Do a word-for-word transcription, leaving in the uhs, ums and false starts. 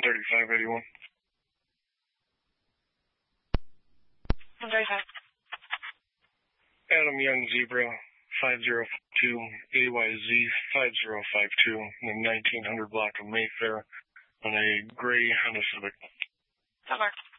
thirty-five eighty-one. one thirty-five. Adam Young Zebra, five zero two, A Y Z five zero five two, in the nineteen hundred block of Mayfair on a gray Honda Civic. That marks.